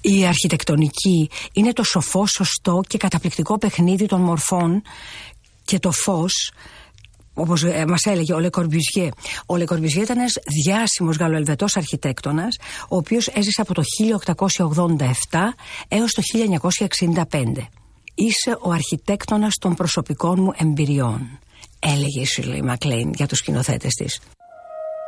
Η αρχιτεκτονική είναι το σοφό, σωστό και καταπληκτικό παιχνίδι των μορφών και το φως, όπως μας έλεγε ο Λε Κορμπιουζιέ. Ο Λε Κορμπιουζιέ ήταν ένας διάσημος γαλλοελβετός αρχιτέκτονας, ο οποίος έζησε από το 1887 έως το 1965. «Είσαι ο αρχιτέκτονας των προσωπικών μου εμπειριών», έλεγε η Shirley MacLaine για τους σκηνοθέτες της.